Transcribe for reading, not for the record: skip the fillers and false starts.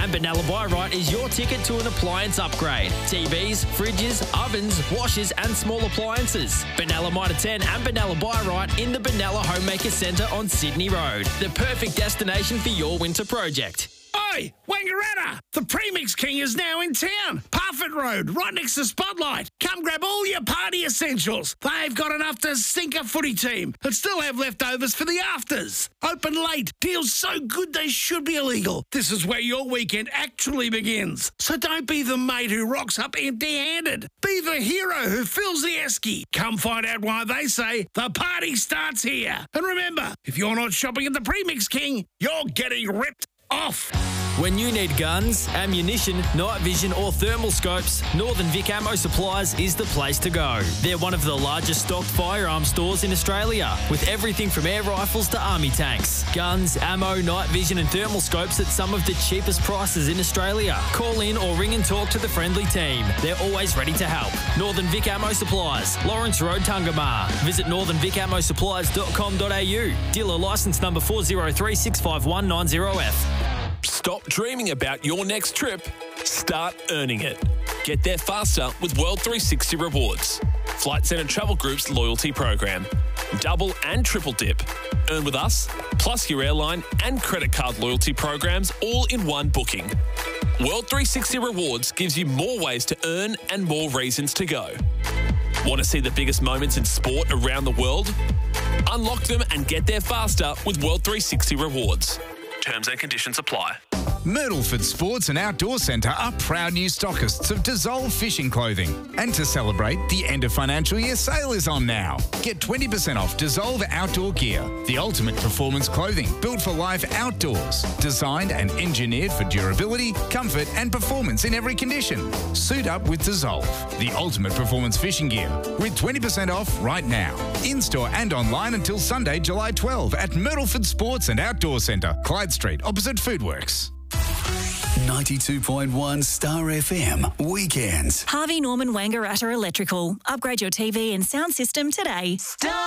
And Benalla Buy Right is your ticket to an appliance upgrade. TVs, fridges, ovens, washers and small appliances. Benalla Mitre 10 and Benalla Buy Right in the Benalla Homemaker Centre on Sydney Road. The perfect destination for your winter project. Oi, Wangaratta! The Premix King is now in town. Parfitt Road, right next to Spotlight. Come grab all your party essentials. They've got enough to sink a footy team and still have leftovers for the afters. Open late. Deals so good they should be illegal. This is where your weekend actually begins. So don't be the mate who rocks up empty-handed. Be the hero who fills the esky. Come find out why they say the party starts here. And remember, if you're not shopping at the Premix King, you're getting ripped off. When you need guns, ammunition, night vision or thermal scopes, Northern Vic Ammo Supplies is the place to go. They're one of the largest stocked firearms stores in Australia, with everything from air rifles to army tanks. Guns, ammo, night vision and thermal scopes at some of the cheapest prices in Australia. Call in or ring and talk to the friendly team. They're always ready to help. Northern Vic Ammo Supplies, Lawrence Road, Tungamar. Visit northernvicamosupplies.com.au. Dealer licence number 403651990F. Stop dreaming about your next trip. Start earning it. Get there faster with World 360 Rewards. Flight Centre Travel Group's loyalty program. Double and triple dip. Earn with us, plus your airline and credit card loyalty programs all in one booking. World 360 Rewards gives you more ways to earn and more reasons to go. Want to see the biggest moments in sport around the world? Unlock them and get there faster with World 360 Rewards. Terms and conditions apply. Myrtleford Sports and Outdoor Centre are proud new stockists of Dissolve fishing clothing. And to celebrate, the end of financial year sale is on now. Get 20% off Dissolve outdoor gear, the ultimate performance clothing built for life outdoors. Designed and engineered for durability, comfort and performance in every condition. Suit up with Dissolve, the ultimate performance fishing gear, with 20% off right now. In-store and online until Sunday, July 12 at Myrtleford Sports and Outdoor Centre, Clyde Street, opposite Foodworks. 92.1 Star FM Weekends. Harvey Norman Wangaratta Electrical. Upgrade your TV and sound system today.